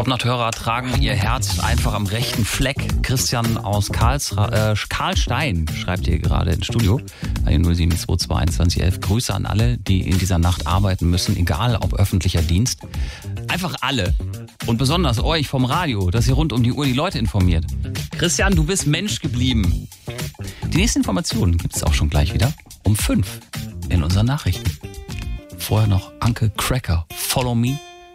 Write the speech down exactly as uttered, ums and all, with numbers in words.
Kopfnachthörer tragen ihr Herz einfach am rechten Fleck. Christian aus Karlsra- äh, Karlstein schreibt hier gerade ins Studio. null sieben zwei zwei einundzwanzig elf. Grüße an alle, die in dieser Nacht arbeiten müssen, egal ob öffentlicher Dienst. Einfach alle. Und besonders euch vom Radio, dass ihr rund um die Uhr die Leute informiert. Christian, du bist Mensch geblieben. Die nächsten Informationen gibt es auch schon gleich wieder um fünf in unseren Nachrichten. Vorher noch Anke Cracker, Follow Me.